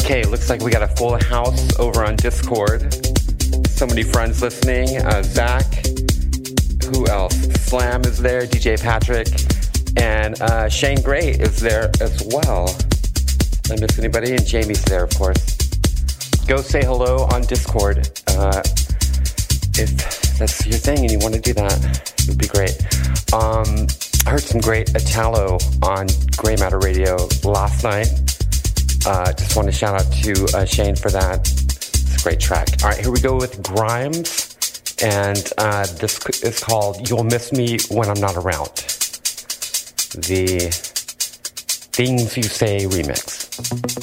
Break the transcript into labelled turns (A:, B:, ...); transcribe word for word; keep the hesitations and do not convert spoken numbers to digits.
A: Okay, looks like we got a full house over on Discord. So many friends listening. Uh, Zach, who else? Slam is there, D J Patrick, and uh, Shane Gray is there as well. Did I miss anybody? And Jamie's there, of course. Go say hello on Discord. Uh, if that's your thing and you want to do that, it would be great. Um, I heard some great Italo on Grey Matter Radio last night. Uh, just want to shout out to uh, Shane for that. It's a great track. All right, here we go with Grimes. And uh, this is called You'll Miss Me When I'm Not Around. The Things You Say remix.